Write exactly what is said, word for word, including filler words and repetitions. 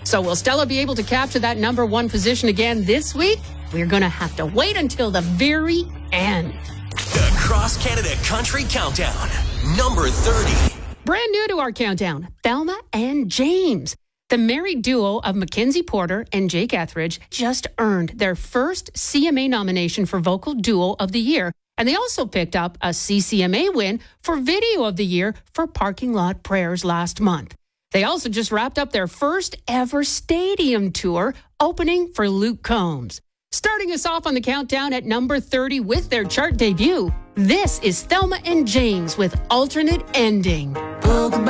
So will Stella be able to capture that number one position again this week? We're going to have to wait until the very end. The Cross Canada Country Countdown, number thirty. Brand new to our countdown, Thelma and James. The married duo of Mackenzie Porter and Jake Etheridge just earned their first C M A nomination for Vocal Duo of the Year. And they also picked up a C C M A win for Video of the Year for Parking Lot Prayers last month. They also just wrapped up their first ever stadium tour, opening for Luke Combs. Starting us off on the countdown at number thirty with their chart debut, this is Thelma and James with Alternate Ending.